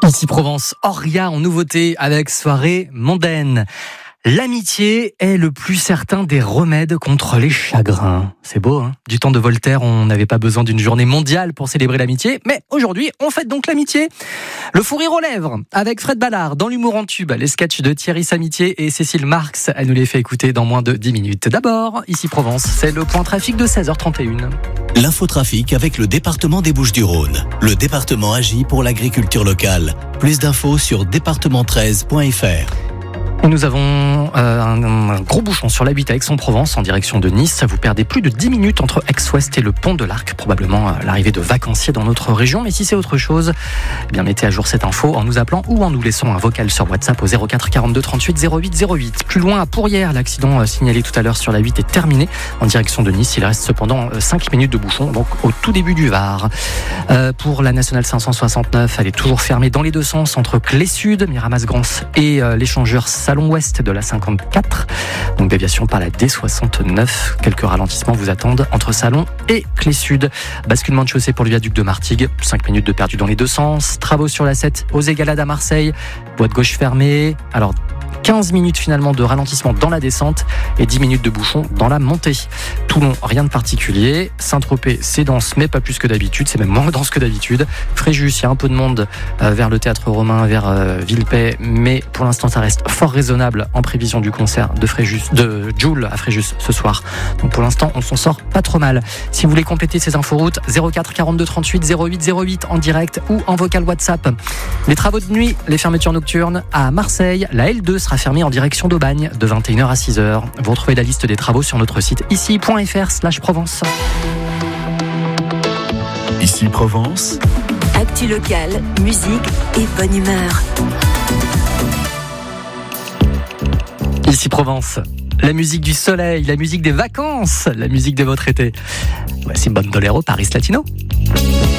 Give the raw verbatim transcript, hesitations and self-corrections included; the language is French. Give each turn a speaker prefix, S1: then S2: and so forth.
S1: Ici Provence, Oria en nouveauté avec soirée mondaine. L'amitié est le plus certain des remèdes contre les chagrins. C'est beau, hein ? Du temps de Voltaire, on n'avait pas besoin d'une journée mondiale pour célébrer l'amitié, mais aujourd'hui, on fête donc l'amitié. Le fou rire aux lèvres, avec Fred Ballard, dans l'humour en tube, les sketchs de Thierry Samitier et Cécile Marx, elle nous les fait écouter dans moins de dix minutes. D'abord, ici Provence, c'est le point trafic de seize heures trente et une.
S2: L'infotrafic avec le département des Bouches-du-Rhône. Le département agit pour l'agriculture locale. Plus d'infos sur département treize point f r.
S1: Et nous avons euh, un, un gros bouchon sur l'A huit à Aix-en-Provence en direction de Nice. Vous perdez plus de dix minutes entre Aix-Ouest et le pont de l'Arc. Probablement euh, l'arrivée de vacanciers dans notre région. Mais si c'est autre chose, eh bien mettez à jour cette info en nous appelant ou en nous laissant un vocal sur WhatsApp au zéro quatre quarante-deux trente-huit zéro huit zéro huit. Plus loin à Pourrières, l'accident euh, signalé tout à l'heure sur l'A huit est terminé en direction de Nice. Il reste cependant euh, cinq minutes de bouchon, donc au tout début du Var. Euh, pour la nationale cinq cent soixante-neuf, elle est toujours fermée dans les deux sens entre Clé Sud, Miramas-Grance et euh, l'échangeur Salon Ouest de la cinquante-quatre, donc déviation par la D soixante-neuf. Quelques ralentissements vous attendent entre Salon et Clé Sud. Basculement de chaussée pour le viaduc de Martigues, cinq minutes de perdu dans les deux sens. Travaux sur la sept aux Égalades à Marseille, voie de gauche fermée. Alors quinze minutes finalement de ralentissement dans la descente et dix minutes de bouchon dans la montée. Toulon, rien de particulier. Saint-Tropez, c'est dense, mais pas plus que d'habitude. C'est même moins dense que d'habitude. Fréjus, il y a un peu de monde euh, vers le théâtre romain, vers euh, Villepay, mais pour l'instant, ça reste fort raisonnable en prévision du concert de Fréjus, de Joule à Fréjus ce soir. Donc pour l'instant, on s'en sort pas trop mal. Si vous voulez compléter ces inforoutes, zéro quatre quarante-deux trente-huit zéro huit zéro huit en direct ou en vocal WhatsApp. Les travaux de nuit, les fermetures nocturnes à Marseille, la L deux sera fermée en direction d'Aubagne de vingt et une heures à six heures. Vous retrouvez la liste des travaux sur notre site ici point f r slash Provence.
S2: Ici Provence.
S3: Actu locale, musique et bonne humeur.
S1: Ici Provence, la musique du soleil, la musique des vacances, la musique de votre été. Voici Bandolero Paris Latino.